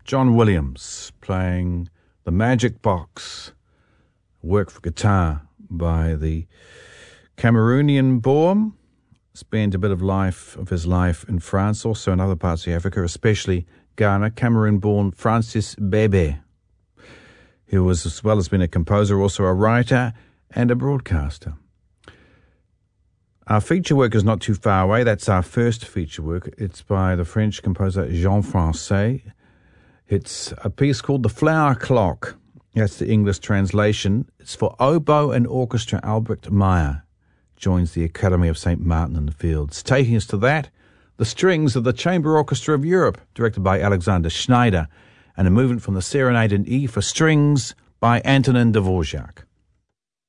John Williams playing The Magic Box, work for guitar by the Cameroonian Boom. Spent a bit of his life in France, also in other parts of Africa, especially Ghana. Cameroon-born Francis Bebe, who was, as well as being a composer, also a writer and a broadcaster. Our feature work is not too far away. That's our first feature work. It's by the French composer Jean Francais. It's a piece called The Flower Clock. That's the English translation. It's for oboe and orchestra. Albrecht Meyer joins the Academy of St. Martin in the Fields. Taking us to that, the strings of the Chamber Orchestra of Europe, directed by Alexander Schneider, and a movement from the Serenade in E for strings by Antonin Dvorak.